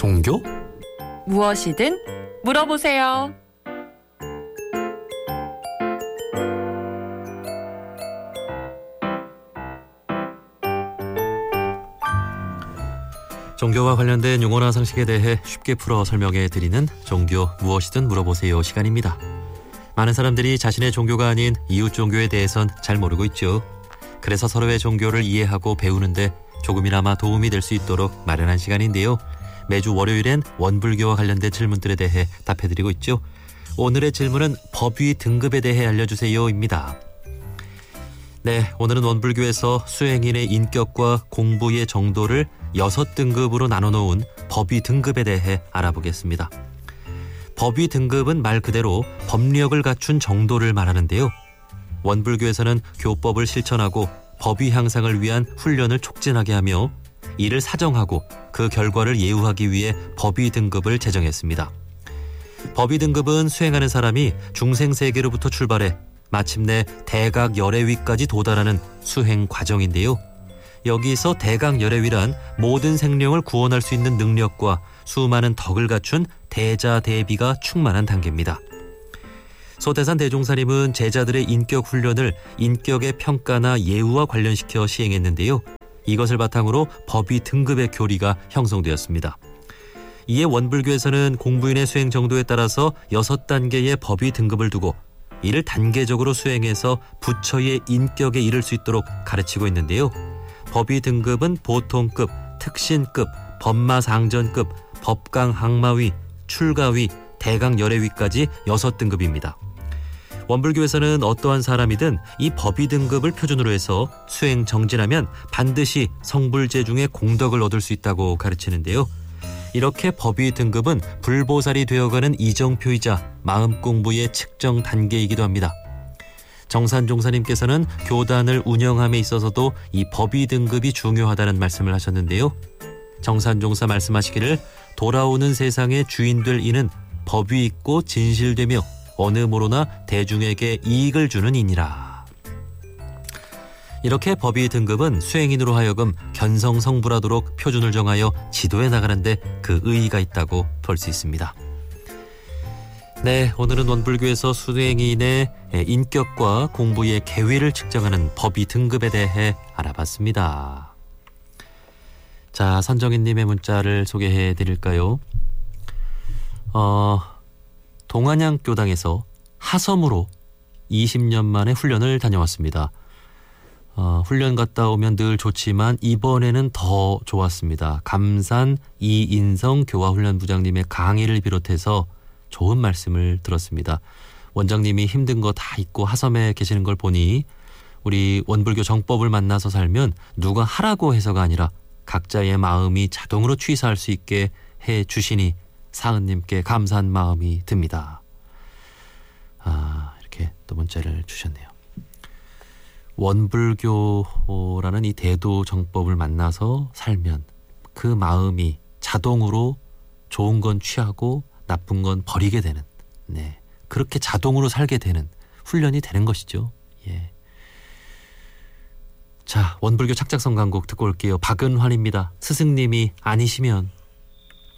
종교? 무엇이든 물어보세요. 종교와 관련된 용어나 상식에 대해 쉽게 풀어 설명해 드리는 종교 무엇이든 물어보세요 시간입니다. 많은 사람들이 자신의 종교가 아닌 이웃 종교에 대해선 잘 모르고 있죠. 그래서 서로의 종교를 이해하고 배우는데 조금이나마 도움이 될 수 있도록 마련한 시간인데요. 매주 월요일엔 원불교와 관련된 질문들에 대해 답해드리고 있죠. 오늘의 질문은 법위 등급에 대해 알려주세요입니다. 네, 오늘은 원불교에서 수행인의 인격과 공부의 정도를 6등급으로 나눠놓은 법위 등급에 대해 알아보겠습니다. 법위 등급은 말 그대로 법력을 갖춘 정도를 말하는데요. 원불교에서는 교법을 실천하고 법위 향상을 위한 훈련을 촉진하게 하며 이를 사정하고 그 결과를 예우하기 위해 법위 등급을 제정했습니다. 법위 등급은 수행하는 사람이 중생세계로부터 출발해 마침내 대각열애위까지 도달하는 수행 과정인데요. 여기서 대각열애위란 모든 생명을 구원할 수 있는 능력과 수많은 덕을 갖춘 대자대비가 충만한 단계입니다. 소태산 대종사님은 제자들의 인격 훈련을 인격의 평가나 예우와 관련시켜 시행했는데요. 이것을 바탕으로 법위 등급의 교리가 형성되었습니다. 이에 원불교에서는 공부인의 수행 정도에 따라서 6단계의 법위 등급을 두고 이를 단계적으로 수행해서 부처의 인격에 이를 수 있도록 가르치고 있는데요. 법위 등급은 보통급, 특신급, 법마상전급, 법강항마위, 출가위, 대강열애위까지 6등급입니다. 원불교에서는 어떠한 사람이든 이 법위 등급을 표준으로 해서 수행 정진하면 반드시 성불제 중에 공덕을 얻을 수 있다고 가르치는데요. 이렇게 법위 등급은 불보살이 되어가는 이정표이자 마음 공부의 측정 단계이기도 합니다. 정산종사님께서는 교단을 운영함에 있어서도 이 법위 등급이 중요하다는 말씀을 하셨는데요. 정산종사 말씀하시기를 돌아오는 세상의 주인 될 이는 법위 있고 진실되며 어느 모로나 대중에게 이익을 주는 이니라. 이렇게 법위 등급은 수행인으로 하여금 견성성불하도록 표준을 정하여 지도해 나가는데 그 의의가 있다고 볼 수 있습니다. 네, 오늘은 원불교에서 수행인의 인격과 공부의 계위를 측정하는 법위 등급에 대해 알아봤습니다. 자, 선정인님의 문자를 소개해 드릴까요? 동안양 교당에서 하섬으로 20년 만에 훈련을 다녀왔습니다. 훈련 갔다 오면 늘 좋지만 이번에는 더 좋았습니다. 감산 이인성 교화훈련부장님의 강의를 비롯해서 좋은 말씀을 들었습니다. 원장님이 힘든 거 다 잊고 하섬에 계시는 걸 보니 우리 원불교 정법을 만나서 살면 누가 하라고 해서가 아니라 각자의 마음이 자동으로 취사할 수 있게 해 주시니 사은님께 감사한 마음이 듭니다. 이렇게 또 문자를 주셨네요. 원불교라는 이 대도 정법을 만나서 살면 그 마음이 자동으로 좋은 건 취하고 나쁜 건 버리게 되는, 네, 그렇게 자동으로 살게 되는 훈련이 되는 것이죠. 예. 자, 원불교 착작성 강곡 듣고 올게요. 박은환입니다. 스승님이 아니시면.